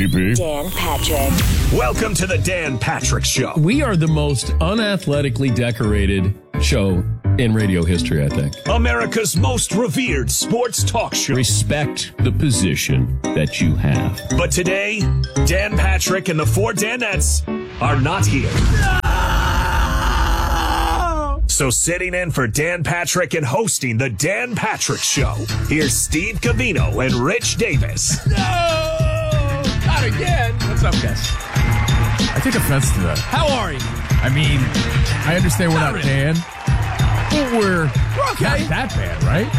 Dan Patrick. Welcome to the Dan Patrick Show. We are the most unathletically decorated show in radio history, I think. America's most revered sports talk show. Respect the position that you have. But today, Dan Patrick and the four Danettes are not here. No! So sitting in for Dan Patrick and hosting the Dan Patrick Show, here's Steve Covino and Rich Davis. No! Not again. What's up, guys? I take offense to that. How are you? I mean, I understand we're not really. Dan, but we're okay. Not that bad, right?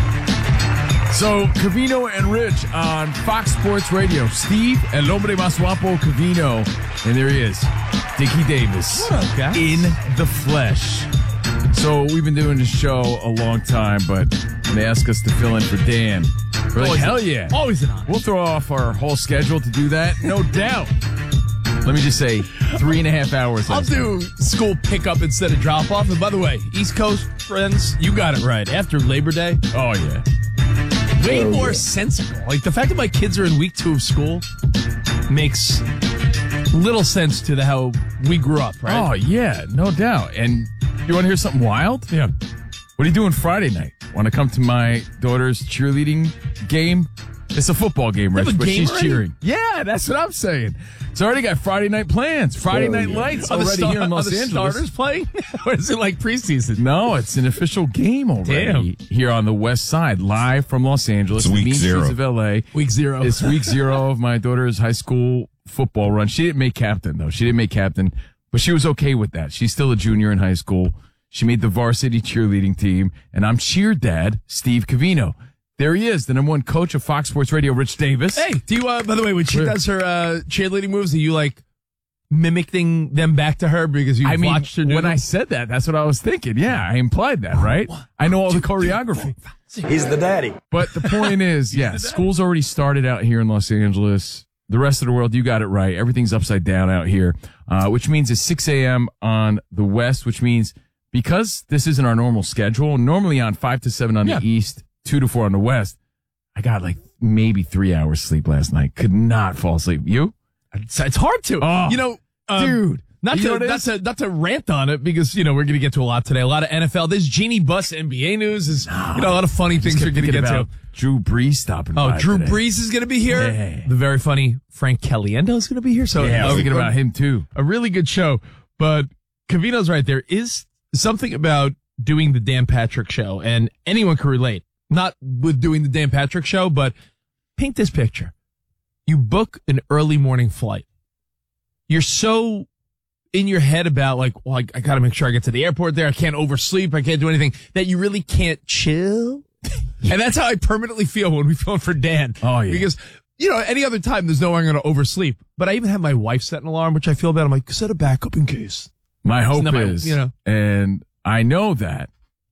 So, Covino and Rich on Fox Sports Radio. Steve, el hombre más guapo, Covino. And there he is, Dickie Davis. What up, guys? In the flesh. So, we've been doing this show a long time, but when they ask us to fill in for Dan, we're like, hell yeah. Always an honor. We'll throw off our whole schedule to do that, no doubt. Let me just say, 3.5 hours. I'll do school pickup instead of drop off. And by the way, East Coast friends, you got it right. After Labor Day, Oh, yeah. way more sensible. Like the fact that my kids are in week 2 of school makes little sense to how we grew up, right? Oh, yeah, no doubt. And you want to hear something wild? Yeah. What are you doing Friday night? Want to come to my daughter's cheerleading game? It's a football game, Rich, have a but game she's already? cheering. Yeah, that's what I'm saying. It's already got Friday night plans. Friday night lights already here in Los Angeles. Starters playing? Or is it like preseason? No, it's an official game already here on the west side, live from Los Angeles. It's week the mean zero. streets of L.A. Week 0. It's week 0 of my daughter's high school football run. She didn't make captain, though. She didn't make captain, but she was okay with that. She's still a junior in high school. She made the varsity cheerleading team, and I'm cheer dad, Steve Covino. There he is, the number 1 coach of Fox Sports Radio, Rich Davis. Hey, do you, by the way, when she does her cheerleading moves, are you like mimicking them back to her because you watched her do when them? I said that, that's what I was thinking. Yeah, I implied that, right? I know all the choreography. He's the daddy. But the point is, yeah, school's already started out here in Los Angeles. The rest of the world, you got it right. Everything's upside down out here, which means it's 6 a.m. on the west, which means because this isn't our normal schedule, normally on 5 to 7 on the east, 2 to 4 on the west, I got like maybe 3 hours sleep last night. Could not fall asleep. You? It's hard to. Oh, you know, dude. Not to rant on it because, you know, we're going to get to a lot today. A lot of NFL. There's Jeannie Buss NBA news. There's a lot of funny things we're going to get to. Drew Brees stopping by. Oh, Drew today. Brees is going to be here. Yeah. The very funny Frank Caliendo is going to be here. So Yeah, I was thinking about him too. A really good show. But Covino's right. There is something about doing the Dan Patrick Show, and anyone can relate. Not with doing the Dan Patrick Show, but paint this picture. You book an early morning flight. You're so in your head about like, well, I got to make sure I get to the airport there. I can't oversleep. I can't do anything. That you really can't chill. And that's how I permanently feel when we phone for Dan. Oh, yeah. Because, you know, any other time, there's no way I'm going to oversleep. But I even have my wife set an alarm, which I feel bad. I'm like, set a backup in case. My hope Not my- is, you know. and I know that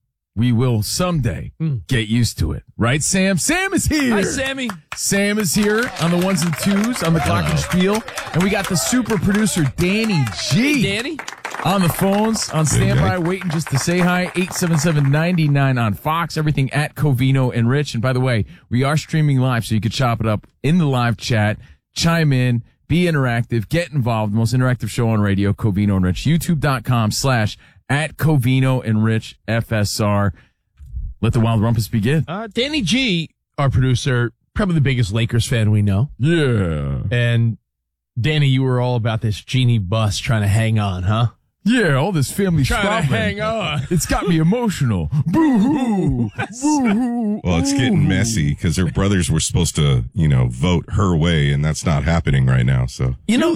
we will someday get used to it. Right, Sam? Sam is here. Hi, Sammy. Sam is here on the 1s and 2s on the Glockenspiel. And we got the super producer, Danny G. Danny? On the phones, on standby, waiting just to say hi. 877-99 on Fox. Everything at Covino and Rich. And by the way, we are streaming live, so you could chop it up in the live chat, chime in, be interactive, get involved. The most interactive show on radio, Covino and Rich. YouTube.com/at Covino and Rich FSR. Let the Wild Rumpus begin. Danny G, our producer, probably the biggest Lakers fan we know. Yeah. And Danny, you were all about this Jeannie Buss trying to hang on, huh? Yeah, all this family Trying to squabbling. hang on. It's got me emotional. Boo-hoo. Boo-hoo. Well, it's getting messy because her brothers were supposed to, vote her way, and that's not happening right now. So,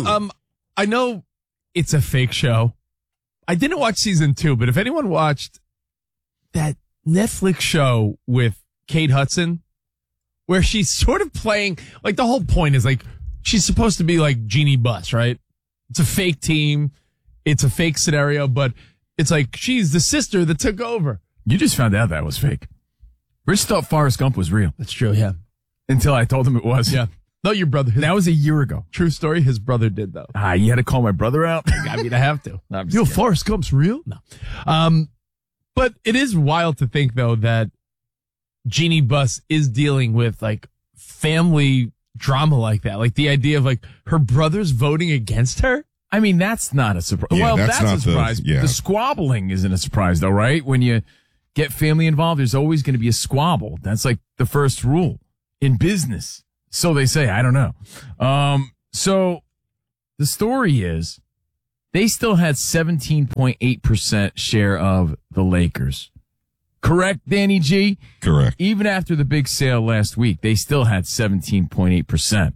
I know it's a fake show. I didn't watch season 2, but if anyone watched that Netflix show with Kate Hudson, where she's sort of playing, like the whole point is like, she's supposed to be like Jeannie Buss, right? It's a fake team. It's a fake scenario, but it's like she's the sister that took over. You just found out that was fake. Rich thought Forrest Gump was real. That's true, yeah. Until I told him it was. Yeah. No, your brother. That was a year ago. True story. His brother did, though. You had to call my brother out? I mean, I have to. No, I'm just kidding. Forrest Gump's real? No. But it is wild to think, though, that Jeannie Buss is dealing with, like, family drama like that? Like the idea of like her brothers voting against her? I mean, that's not a surprise. Yeah, Well, that's that's not a surprise. The squabbling isn't a surprise, though, right? When you get family involved, there's always going to be a squabble. That's like the first rule in business. So they say. I don't know. So the story is they still had 17.8% share of the Lakers. Correct, Danny G? Correct. Even after the big sale last week, they still had 17.8%.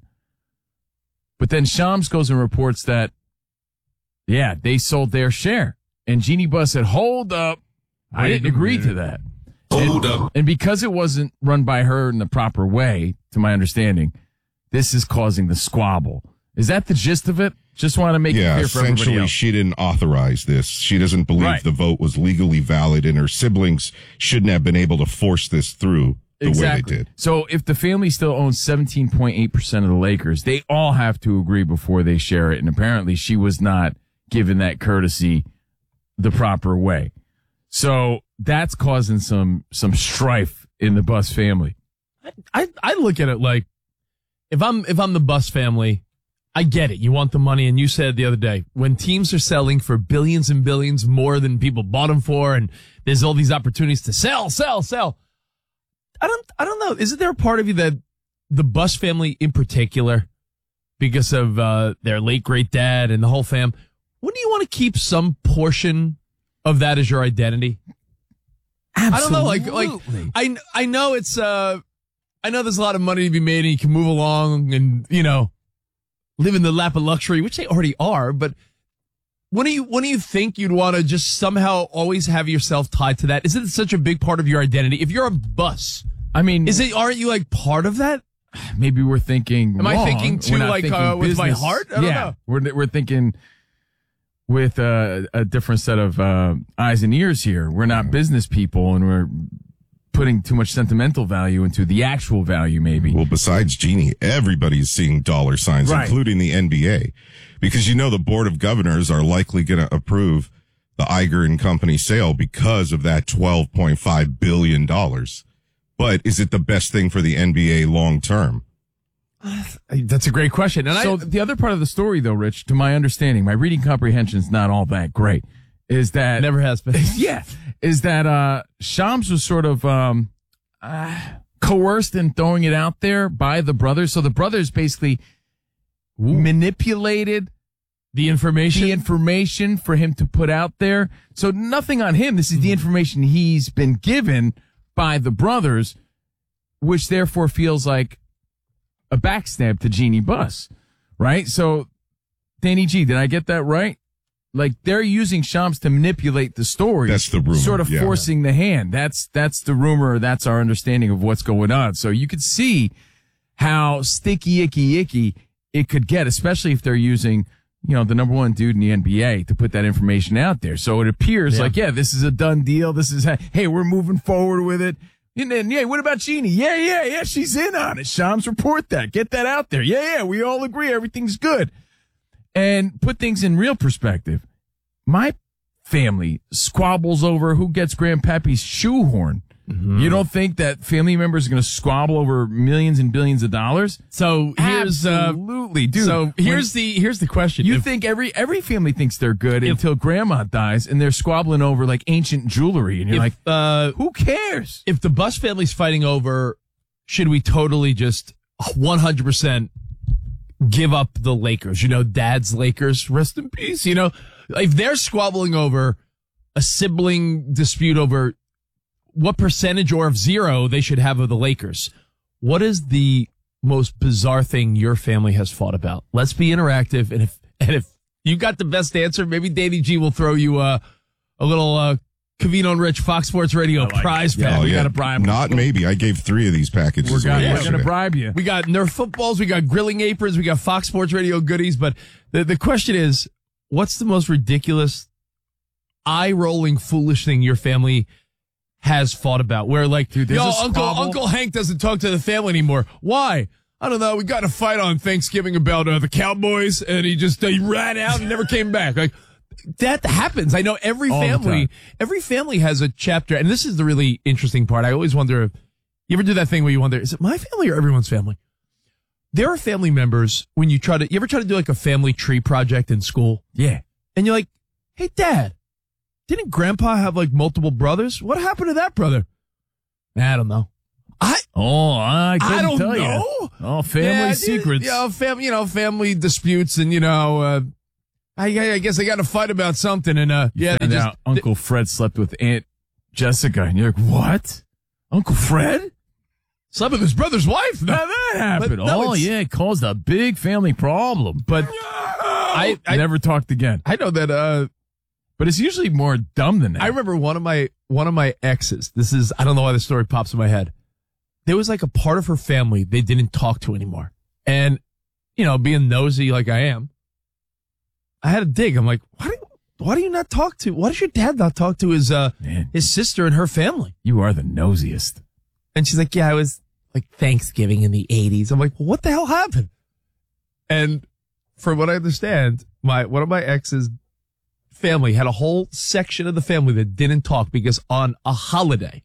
But then Shams goes and reports that, yeah, they sold their share. And Jeannie Buss said, hold up. I didn't agree to that. Hold up. And because it wasn't run by her in the proper way, to my understanding, this is causing the squabble. Is that the gist of it? Just want to make it clear for everybody essentially, else. she didn't authorize this. She doesn't believe the vote was legally valid, and her siblings shouldn't have been able to force this through the way they did. So if the family still owns 17.8% of the Lakers, they all have to agree before they share it. And apparently she was not given that courtesy the proper way. So that's causing some strife in the Buss family. I look at it like if I'm the Buss family, I get it. You want the money, and you said the other day when teams are selling for billions and billions more than people bought them for, and there's all these opportunities to sell. I don't know. Isn't there a part of you that the Buss family in particular, because of their late great dad and the whole fam, wouldn't you want to keep some portion of that as your identity? Absolutely. I don't know. Like I know it's I know there's a lot of money to be made, and you can move along and live in the lap of luxury, which they already are. But wouldn't you think you'd want to just somehow always have yourself tied to that? Isn't it such a big part of your identity? If you're a Buss, I mean, aren't you like part of that? Maybe we're thinking. Am I thinking too like with my heart? I don't know. We're thinking with a different set of eyes and ears here. We're not business people, and we're putting too much sentimental value into the actual value, maybe. Well, besides Jeannie, everybody's seeing dollar signs, including the NBA, because the Board of Governors are likely going to approve the Iger and Company sale because of that $12.5 billion. But is it the best thing for the NBA long term? That's a great question. And the other part of the story, though, Rich, to my understanding, my reading comprehension is not all that great, is that... Never has been. Yeah. Is that Shams was sort of coerced in throwing it out there by the brothers. So the brothers basically manipulated the information for him to put out there. So nothing on him. This is the information he's been given by the brothers, which therefore feels like a backstab to Jeannie Buss, right? So, Danny G, did I get that right? Like, they're using Shams to manipulate the story. That's the rumor. Sort of forcing the hand. That's the rumor. That's our understanding of what's going on. So you could see how sticky, icky it could get, especially if they're using, the number one dude in the NBA to put that information out there. So it appears like, this is a done deal. This is, hey, we're moving forward with it. And then, what about Jeannie? Yeah, she's in on it. Shams, report that. Get that out there. Yeah, we all agree everything's good. And put things in real perspective. My family squabbles over who gets Grandpappy's shoehorn. Mm-hmm. You don't think that family members are going to squabble over millions and billions of dollars? So here's absolutely, dude. So here's the question. You think every family thinks they're good until grandma dies, and they're squabbling over like ancient jewelry, and you're like, who cares? If the Buss family's fighting over, should we totally just 100% give up the Lakers? Dad's Lakers, rest in peace. If they're squabbling over a sibling dispute over what percentage or of zero they should have of the Lakers, what is the most bizarre thing your family has fought about? Let's be interactive. And if you got the best answer, maybe Danny G will throw you a little Covino and Rich Fox Sports Radio prize pack. We got to bribe them. Not maybe. I gave 3 of these packages. We're going to bribe you. We got Nerf footballs. We got grilling aprons. We got Fox Sports Radio goodies. But the question is, what's the most ridiculous, eye-rolling, foolish thing your family has fought about? Where like, dude, Uncle Hank doesn't talk to the family anymore. Why? I don't know. We got in a fight on Thanksgiving about the Cowboys, and he ran out and never came back. Like, that happens. I know every family has a chapter, and this is the really interesting part. I always wonder, you ever do that thing where you wonder, is it my family or everyone's family? there are family members when you ever try to do like a family tree project in school? Yeah. And you're like, hey, Dad, didn't Grandpa have like multiple brothers? What happened to that brother? I don't know. I couldn't tell you. Oh, family secrets. Family disputes, and I guess they got to fight about something, and Uncle Fred slept with Aunt Jessica, and you're like, what? Uncle Fred slept with his brother's wife? How that happened? It caused a big family problem. But I never talked again. I know that. But it's usually more dumb than that. I remember one of my exes. I don't know why the story pops in my head. There was like a part of her family they didn't talk to anymore. And, being nosy like I am, I had to dig. I'm like, why do you not talk to? Why does your dad not talk to his sister and her family? You are the nosiest. And she's like, yeah, it was like Thanksgiving in the 80s. I'm like, well, what the hell happened? And from what I understand, one of my ex's family had a whole section of the family that didn't talk because on a holiday,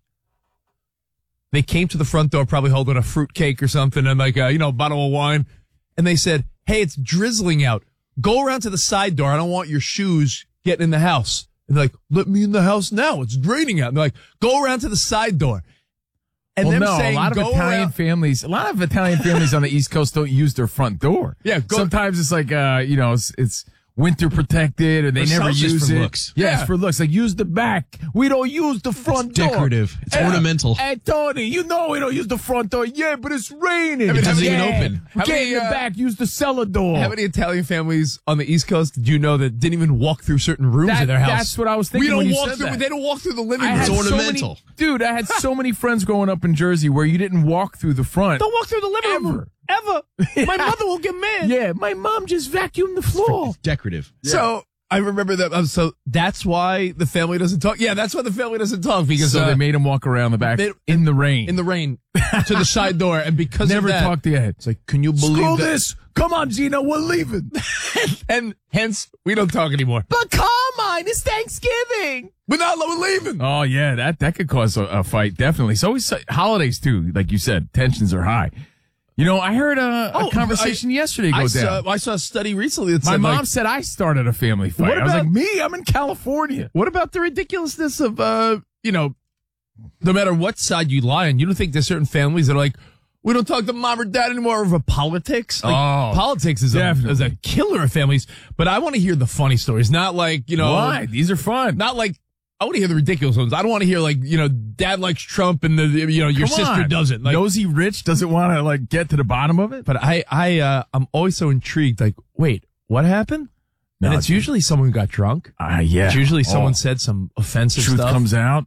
they came to the front door probably holding a fruitcake or something and like a bottle of wine. And they said, hey, it's drizzling out. Go around to the side door. I don't want your shoes getting in the house. And they're like, let me in the house now. It's raining out. And they're like, go around to the side door. And a lot of Italian families on the East Coast don't use their front door. Yeah. Sometimes it's like, it's winter protected, or they never use it. Looks. Yeah, it's for looks. Like, use the back. We don't use the front door. Decorative. It's ornamental. Hey, Tony, we don't use the front door. Yeah, but it's raining. It doesn't even open. Get in the back. Use the cellar door. How many Italian families on the East Coast did you know that didn't even walk through certain rooms of their house? That's what I was thinking. They don't walk through the living room. It's ornamental. Dude, I had so many friends growing up in Jersey where you didn't walk through the front. Don't walk through the living room. Ever. My mother will get mad. Yeah, my mom just vacuumed the floor. It's decorative. Yeah. So I remember that. So that's why the family doesn't talk. Yeah, that's why the family doesn't talk, because they made him walk around the back in the rain. In the rain to the side door, and because never of that, talked to Ed. It's like, can you believe Screw that? this? Come on, Gina, we're leaving. and hence we don't talk anymore. But come on, it's Thanksgiving. We're leaving. Oh yeah, that could cause a fight, definitely. So always holidays too, like you said, tensions are high. I heard a conversation yesterday go down. I saw a study recently that my said mom said I started a family fight. I was like, me? I'm in California. What about the ridiculousness of, no matter what side you lie on, you don't think there's certain families that are like, we don't talk to mom or dad anymore over politics? Like, politics is a killer of families. But I want to hear the funny stories, not like, Why? These are fun. Not like, I want to hear the ridiculous ones. I don't want to hear like, dad likes Trump and your sister doesn't. Like, Nosy Rich doesn't want to like get to the bottom of it. But I'm always so intrigued. Like, wait, what happened? No, and it's usually someone who got drunk. Yeah. It's usually someone said some offensive truth stuff. Comes out.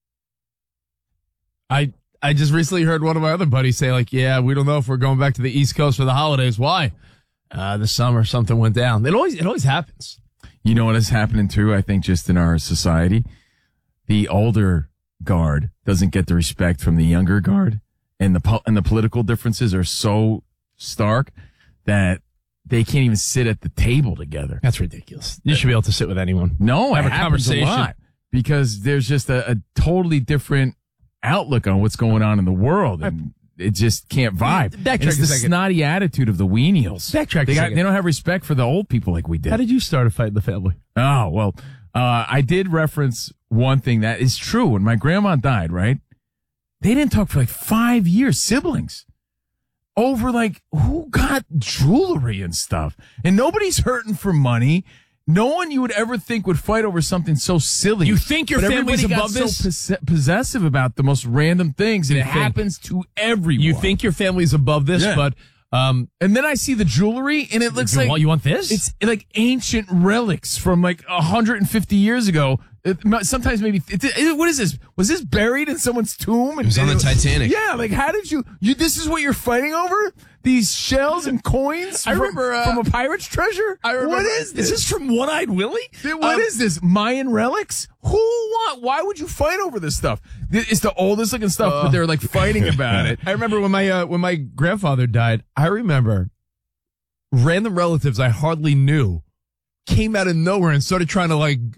I just recently heard one of my other buddies say like, yeah, we don't know if we're going back to the East Coast for the holidays. Why? This summer something went down. It always happens. You know what is happening too? I think just in our society, the older guard doesn't get the respect from the younger guard, and the political differences are so stark that they can't even sit at the table together. That's ridiculous. You should be able to sit with anyone. No, have a conversation. A lot because there's just a totally different outlook on what's going on in the world, and it just can't vibe. It's the snotty attitude of the weenials. They don't have respect for the old people like we did. How did you start a fight in the family? Oh, well, I did reference one thing that is true. When my grandma died, right? They didn't talk for like 5 years, siblings, over like who got jewelry and stuff. And nobody's hurting for money. No one you would ever think would fight over something so silly. You think your family's above this? So possessive about the most random things. And it happens to everyone. You think your family's above this, but and then I see the jewelry and it looks like you want this? It's like ancient relics from like 150 years ago. Sometimes maybe what is this? Was this buried in someone's tomb? It was on the Titanic. Yeah, like how did you? This is what you're fighting over? These shells and coins? I remember from a pirate's treasure. I remember. What is this? Is this from One-Eyed Willie? What is this? Mayan relics? Why would you fight over this stuff? It's the oldest looking stuff, but they're like fighting about it. I remember when my grandfather died. I remember random relatives I hardly knew came out of nowhere and started trying to like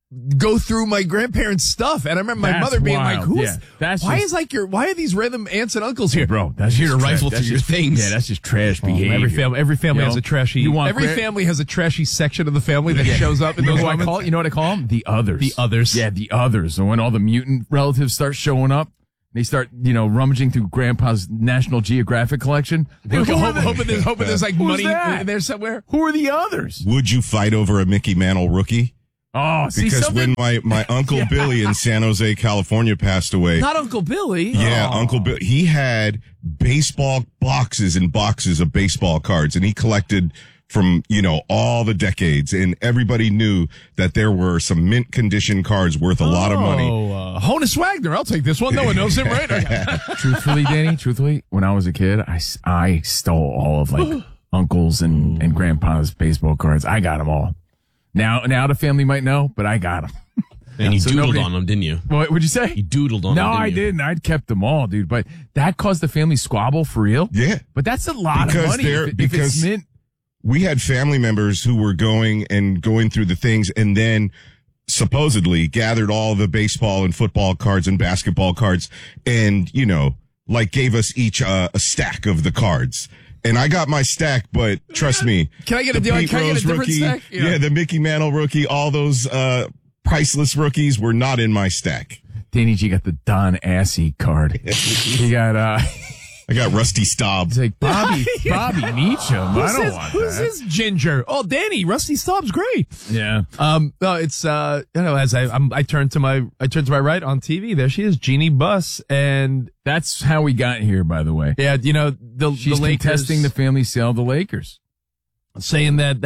go through my grandparents' stuff. And I remember my That's mother being wild. like, "Who's? Yeah, that's why just- is like why are these random aunts and uncles here, Bro, that's Here just to rifle that's through your just- things. Yeah, that's just trash behavior. Every family You has know? a trashy. You want Every family has a trashy section of the family that shows up in You those know what I moments. call it? You know what I call them? The others. The others. Yeah, the others. And when all the mutant relatives start showing up, they start, rummaging through Grandpa's National Geographic collection. Hoping Who there's like Who's money that? in there somewhere. are the others? Would you fight over a Mickey Mantle rookie? Oh, see Because something? when my Uncle Billy in San Jose, California passed away. Not Uncle Billy. Yeah, Uncle Bill. He had baseball boxes and boxes of baseball cards, and he collected from, all the decades. And everybody knew that there were some mint condition cards worth a lot of money. Honus Wagner. I'll take this one. No one knows him, right? Truthfully, Danny, when I was a kid, I stole all of like uncles and grandpa's baseball cards. I got them all. Now the family might know, but I got them. And you So doodled nobody- on them, didn't you? What would you say? You doodled on them, No, didn't I you? didn't. I'd kept them all, dude. But that caused the family squabble for real. Yeah. But that's a lot Because of money. they're- If it's because- mint. We had family members who were going through the things and then supposedly gathered all the baseball and football cards and basketball cards and, gave us each a stack of the cards. And I got my stack, but trust me. Can I get a the deal? Pete Can I get a Rose different rookie, stack? Yeah, the Mickey Mantle rookie, all those priceless rookies were not in my stack. Danny G got the Don Assey card. He got, I got Rusty Staub. it's like Bobby Meacham. I don't want Who's that. this ginger? Oh, Danny, Rusty Staub's great. Yeah. No, it's as I turn to my right on TV, there she is, Jeannie Buss, and That's how we got here, by the way. yeah, the She's Lakers contesting the family sale of the Lakers. saying that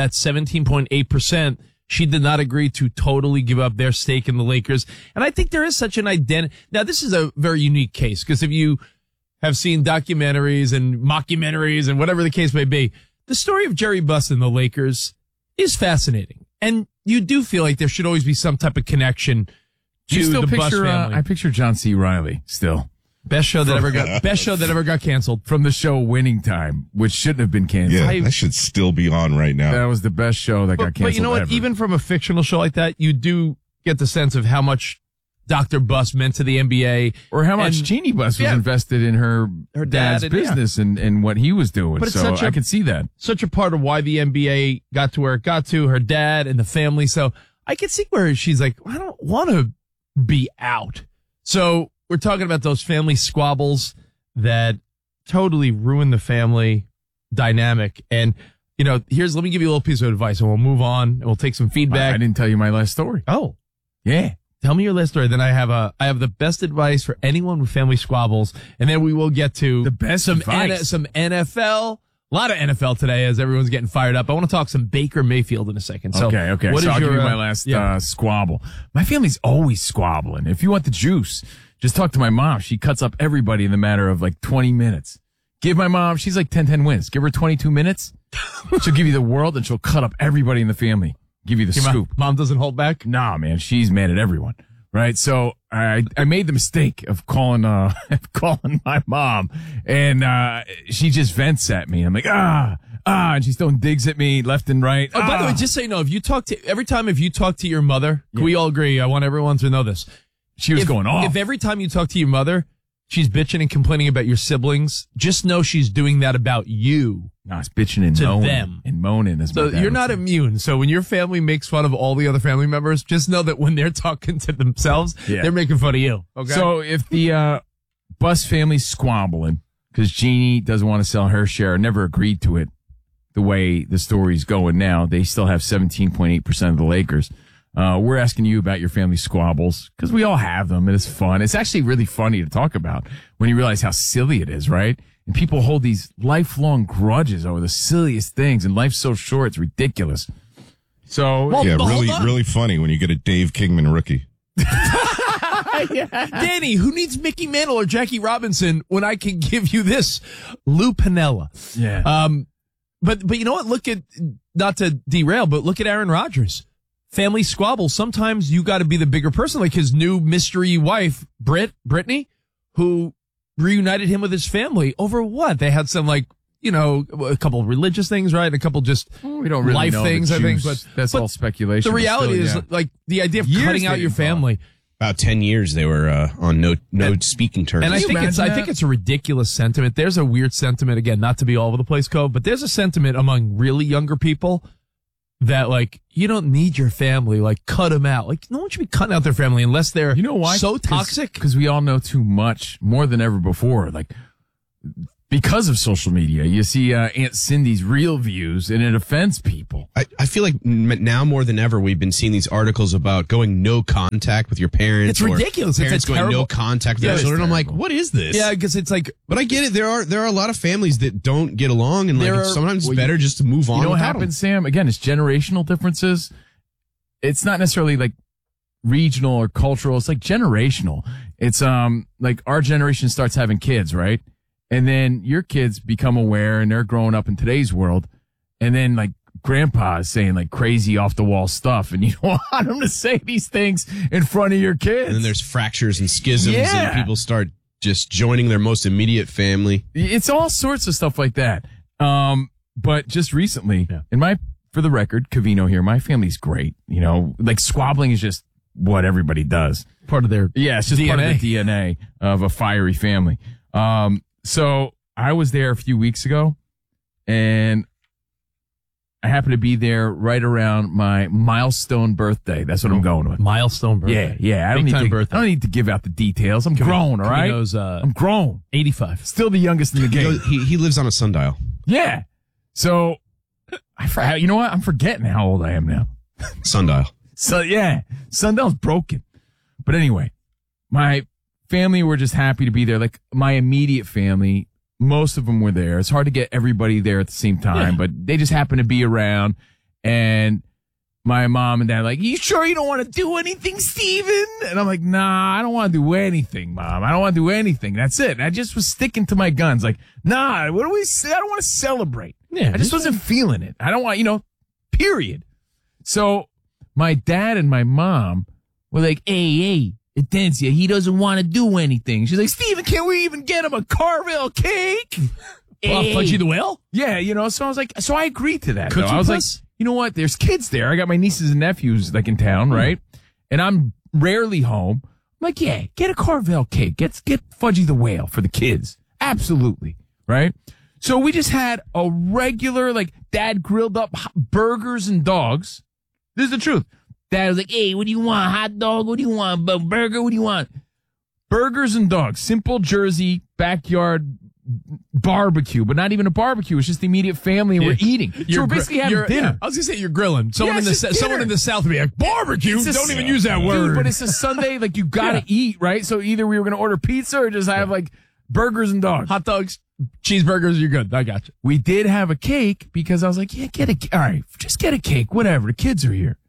17.8%. She did not agree to totally give up their stake in the Lakers, and I think there is such an identity. Now, this is a very unique case because if you have seen documentaries and mockumentaries and whatever the case may be, the story of Jerry Buss and the Lakers is fascinating. And you do feel like there should always be some type of connection Do you to still the Buss picture, family. I picture John C. Reilly still. Best show that ever got canceled. From the show Winning Time, which shouldn't have been canceled. Yeah, that should still be on right now. That was the best show that got canceled But you know what? ever. Even from a fictional show like that, you do get the sense of how much Dr. Buss meant to the NBA. or how much and- Jeannie Buss was Yeah. invested in her dad dad's and- business and what he was doing. But it's so such a- I could see that. Such a part of why the NBA got to where it got to, her dad and the family. So I could see where she's like, I don't want to be out. So we're talking about those family squabbles that totally ruin the family dynamic. And, let me give you a little piece of advice and we'll move on and we'll take some I feedback. didn't tell you my last story. Oh, Yeah. tell me your last story. Then I have the best advice for anyone with family squabbles. And then we will get to The best advice. some NFL. A lot of NFL today as everyone's getting fired up. I want to talk some Baker Mayfield in a second. So, Okay. What So is I'll your, give you my last yeah. squabble. My family's always squabbling. If you want the juice, just talk to my mom. She cuts up everybody in the matter of like 20 minutes. Give my mom, she's like 10-10 wins. Give her 22 minutes. She'll give you the world and she'll cut up everybody in the family. Give you the Your scoop. mom doesn't hold back. Nah, man, she's mad at everyone. Right. So I made the mistake of calling my mom and, she just vents at me. I'm like, and she's throwing digs at me left and right. Oh, by the way, just so you know, if you talk to your mother, can we all agree? I want everyone to know this. she was going off. If every time you talk to your mother, she's bitching and complaining about your siblings, just know she's doing that about you. No, it's bitching and To moaning. them. And moaning. As So my dad you're would not say. immune. So when your family makes fun of all the other family members, just know that when they're talking to themselves, Yeah. they're making fun of you. Okay. So if the Buss family's squabbling because Jeannie doesn't want to sell her share, never agreed to it the way the story's going now, they still have 17.8% of the Lakers. We're asking you about your family squabbles because we all have them and it's fun. It's actually really funny to talk about when you realize how silly it is, right? And people hold these lifelong grudges over the silliest things and life's so short, it's ridiculous. So, Well, Yeah, but hold really, on. really funny when you get a Dave Kingman rookie. Danny, who needs Mickey Mantle or Jackie Robinson when I can give you this? Lou Piniella. yeah. But you know what? Look at, not to derail, but look at Aaron Rodgers. Family squabbles. Sometimes you got to be the bigger person, like his new mystery wife, Brittany, who reunited him with his family over what? They had some like a couple religious things, right? A couple just We don't really life know things, the I think. Jews. But That's but all speculation. The but reality still, is like the idea of Years cutting out they your didn't talk. family. About 10 years they were on no speaking terms. And I you think imagine that? it's a ridiculous sentiment. There's a weird sentiment, again, not to be all over the place, Cove, but there's a sentiment among really younger people that, like, you don't need your family, like, cut them out. Like, no one should be cutting out their family unless they're You know why? so toxic. Because we all know too much, more than ever before. Like, because of social media, you see Aunt Cindy's real views, and it offends people. I feel like now more than ever we've been seeing these articles about going no contact with your parents. It's or ridiculous. It's a Parents going no terrible- contact with Yeah, their it's children. I'm like, terrible. what is this? Yeah, because it's like, But I get it. There are a lot of families that don't get along, and like There are- sometimes well, it's better just to move on. You know what without happens, Sam? Again, it's generational differences. It's not necessarily like regional or cultural. It's like generational. It's like our generation starts having kids, right? And then your kids become aware and they're growing up in today's world. And then like grandpa is saying like crazy off the wall stuff, and you don't want them to say these things in front of your kids. And then there's fractures and schisms, Yeah. and people start just joining their most immediate family. It's all sorts of stuff like that. But just recently, for the record, Covino here, my family's great. You know, like squabbling is just what everybody does. part of their Yeah, it's just part of DNA. the DNA of a fiery family. So I was there a few weeks ago, and I happened to be there right around my milestone birthday. That's what I'm going with. milestone birthday. Yeah. I Big time I birthday. don't need to give out the details. I'm grown, all right? Covino's, I'm grown. 85. Still the youngest in the game. He lives on a sundial. Yeah. So, you know what? I'm forgetting how old I am now. Sundial. So, yeah, sundial's broken. But anyway, my family were just happy to be there. Like, my immediate family, most of them were there. It's hard to get everybody there at the same time, but they just happened to be around. And my mom and dad are like, you sure you don't want to do anything, Steven? And I'm like, nah, I don't want to do anything, Mom. I don't want to do anything. That's it. I just was sticking to my guns. Like, nah, what do we say? I don't want to celebrate. Yeah, I just wasn't feeling it. I don't want, period. So my dad and my mom were like, hey, Atencia, he doesn't want to do anything. She's like, Steven, can't we even get him a Carvel cake? Fudgy the Whale? Yeah, so I was like, so I agreed to that. Cookie though. I was Puss? like, you know what? There's kids there. I got my nieces and nephews like in town, right? And I'm rarely home. I'm like, yeah, get a Carvel cake. Get Fudgy the Whale for the kids. Absolutely. Right? So we just had a regular, like, Dad grilled up burgers and dogs. This is the truth. Dad was like, hey, what do you want? Hot dog? What do you want? Burger? What do you want? Burgers and dogs. Simple Jersey backyard barbecue, but not even a barbecue. It's just the immediate family, and we're eating. So we're basically having dinner. I was going to say you're grilling. Someone, Yeah, in the, it's just someone dinner. in the South would be like, barbecue? It's a- Don't even use that word. Dude, but it's a Sunday, like, you gotta eat, right? So either we were gonna order pizza or just have, like, burgers and dogs. Hot dogs, cheeseburgers, you're good. I got you. We did have a cake because I was like, yeah, all right, just get a cake, whatever. The kids are here.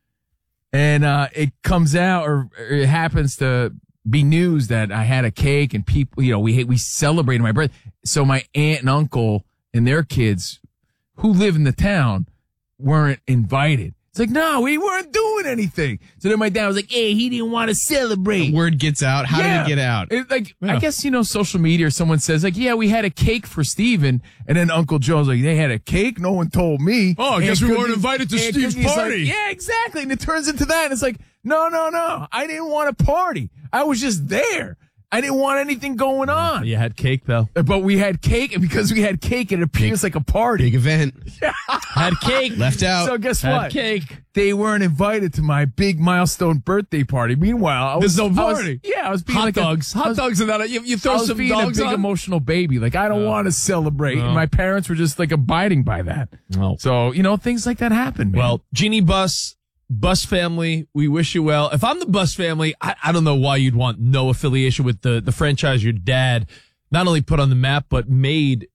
And it comes out, or it happens to be news that I had a cake, and people, we celebrated my birthday. So my aunt and uncle and their kids who live in the town weren't invited. It's like, no, we weren't doing anything. So then my dad was like, hey, he didn't want to celebrate. Word gets out. How did it get out? I guess, social media, or someone says like, yeah, we had a cake for Steven. And then Uncle Joe's like, they had a cake? No one told me. Oh, I guess And we weren't Cookie's- invited to and Steve's Cookie's like, party. yeah, exactly. And it turns into that. And it's like, no. I didn't want a party. I was just there. I didn't want anything going on. You had cake, though. But we had cake, and because we had cake, it appears like a party. Big event. Had cake. Left out. So guess Had what? cake. They weren't invited to my big milestone birthday party. Meanwhile, There's no party. I was being Hot like dogs. Hot dogs and that. You I throw was some being dogs a big on. emotional baby. Like, I don't want to celebrate. And my parents were just like abiding by that. No. So, things like that happen, man. Well, Genie Bus family, we wish you well. If I'm the Bus family, I don't know why you'd want no affiliation with the franchise your dad not only put on the map, but made,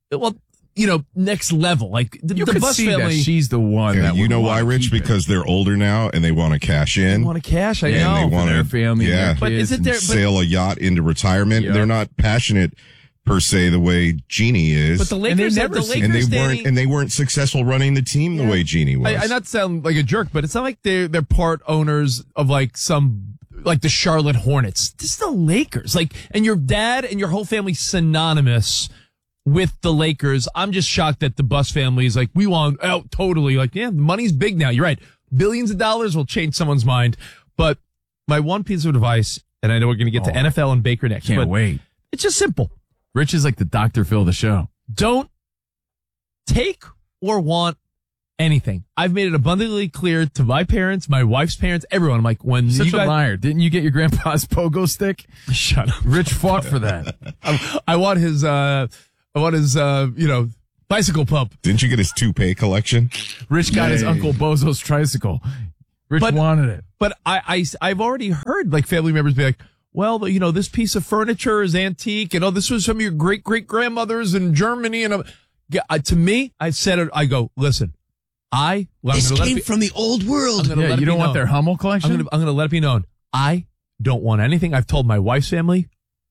next level. Like, the you could Bus see family. that she's the one. Yeah, that you would know why, wanna Rich? keep it. Because they're older now and they want to cash in. want to cash, I and know. they want their to family, and their yeah, But kids is it and- their- but- sail a yacht into retirement. Yeah. They're not passionate per se the way Jeannie is. But the Lakers, never the see- Lakers, and they weren't successful running the team the way Jeannie was. I not sound like a jerk, but it's not like they're part owners of like the Charlotte Hornets. This is the Lakers. Like, and your dad and your whole family synonymous with the Lakers. I'm just shocked that the Buss family is like, we want out totally. Like, yeah, the money's big now. You're right. Billions of dollars will change someone's mind. But my one piece of advice, and I know we're going to get to NFL and Baker next. Can't wait. It's just simple. Rich is like the Dr. Phil of the show. Don't take or want anything. I've made it abundantly clear to my parents, my wife's parents, everyone. I'm like, when Such you a guys, liar. Didn't you get your grandpa's pogo stick? shut up. Rich fought for that. I want his, bicycle pump. Didn't you get his toupee collection? Rich got his Yay. Uncle Bozo's tricycle. Rich But- wanted it. But I've already heard like family members be like, well, this piece of furniture is antique, and this was some of your great grandmothers in Germany, and to me, I said it. I go, listen, This came from the old world. Yeah, you don't want their Hummel collection? I'm going to let it be known. I don't want anything. I've told my wife's family,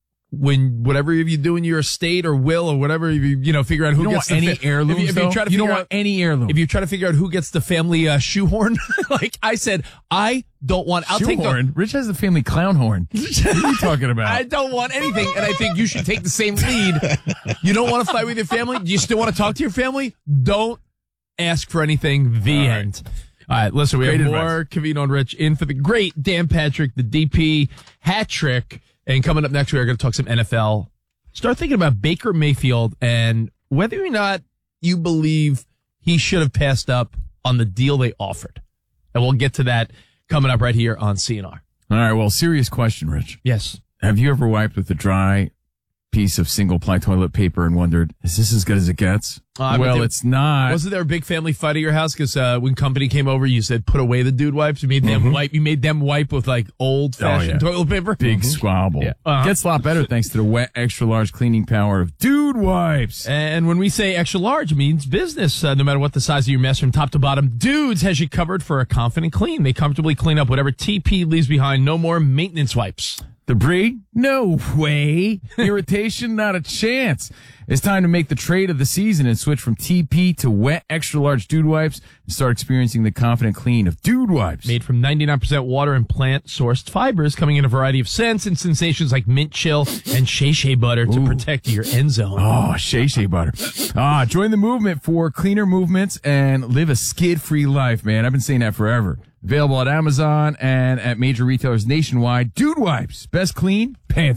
whatever you do in your estate or will or whatever, you figure out who You don't gets want the any heirlooms, if you though? try to You don't figure want out any heirloom. If you try to figure out who gets the family shoehorn, like I said, I don't want. I'll take Shoehorn? Rich has the family clown horn. What are you talking about? I don't want anything, and I think you should take the same lead. You don't want to fight with your family? Do you still want to talk to your family? Don't ask for anything. The end. All right, listen, we Great have advice. more Covino and Rich in for the great Dan Patrick, the DP hat trick. And coming up next, we are going to talk some NFL. Start thinking about Baker Mayfield and whether or not you believe he should have passed up on the deal they offered. And we'll get to that coming up right here on CNR. All right, well, serious question, Rich. Yes. Have you ever wiped with a dry piece of single-ply toilet paper and wondered, is this as good as it gets? But Well, there- it's not. Wasn't there a big family fight at your house? Because when company came over, you said put away the dude wipes. You made them wipe. You made them wipe with like old-fashioned Oh, yeah. toilet paper. Big squabble. Yeah. Uh-huh. Gets a lot better thanks to the wet, extra-large cleaning power of Dude Wipes. And when we say extra large, it means business. No matter what the size of your mess from top to bottom, Dudes has you covered for a confident clean. They comfortably clean up whatever TP leaves behind. No more maintenance wipes. Debris? No way. Irritation? Not a chance. It's time to make the trade of the season and switch from TP to wet, extra-large Dude Wipes and start experiencing the confident clean of Dude Wipes. Made from 99% water and plant-sourced fibers, coming in a variety of scents and sensations like mint chill and shea butter to protect your end zone. Oh, Shea butter. Join the movement for cleaner movements and live a skid-free life, man. I've been saying that forever. Available at Amazon and at major retailers nationwide. Dude Wipes. Best clean,